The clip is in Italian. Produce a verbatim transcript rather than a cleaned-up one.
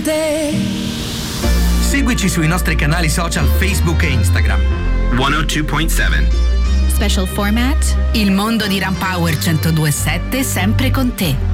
te. Seguici sui nostri canali social Facebook e Instagram. centodue virgola sette Special format. Il mondo di Rampower centodue virgola sette sempre con te.